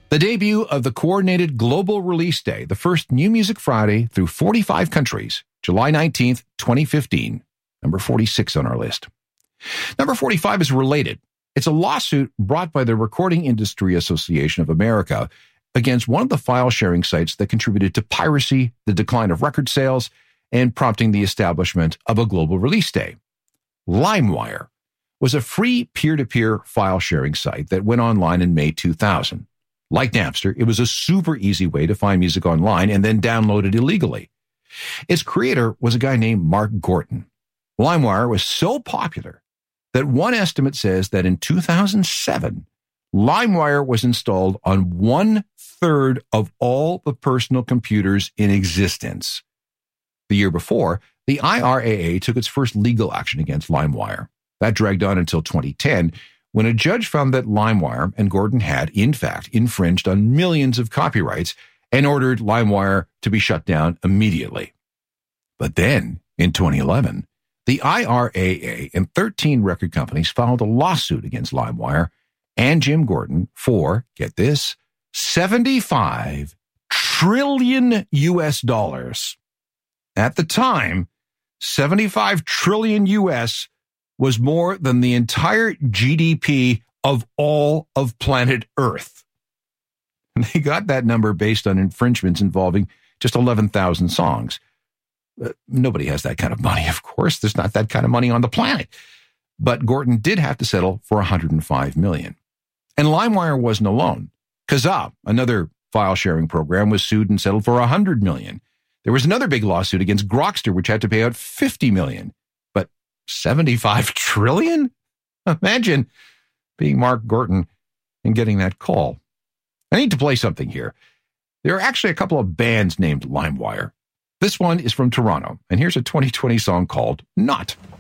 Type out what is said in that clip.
The debut of the Coordinated Global Release Day, the first New Music Friday through 45 countries, July 19th, 2015, number 46 on our list. Number 45 is related. It's a lawsuit brought by the Recording Industry Association of America against one of the file-sharing sites that contributed to piracy, the decline of record sales, and prompting the establishment of a global release day. LimeWire was a free peer-to-peer file-sharing site that went online in May 2000. Like Napster, it was a super easy way to find music online and then download it illegally. Its creator was a guy named Mark Gorton. LimeWire was so popular that one estimate says that in 2007, LimeWire was installed on 1/3 of all the personal computers in existence. The year before, the IRAA took its first legal action against LimeWire. That dragged on until 2010, when a judge found that LimeWire and Gorton had, in fact, infringed on millions of copyrights and ordered LimeWire to be shut down immediately. But then, in 2011, the IRAA and 13 record companies filed a lawsuit against LimeWire and Jim Gorton for, get this, $75 trillion US. At the time, 75 trillion US was more than the entire GDP of all of planet Earth. And they got that number based on infringements involving just 11,000 songs. Nobody has that kind of money, of course. There's not that kind of money on the planet. But Gorton did have to settle for $105 million. And LimeWire wasn't alone. Kazaa, another file-sharing program, was sued and settled for $100 million. There was another big lawsuit against Grokster, which had to pay out $50 million. But 75 trillion? Imagine being Mark Gorton and getting that call. I need to play something here. There are actually a couple of bands named LimeWire. This one is from Toronto, and here's a 2020 song called Not.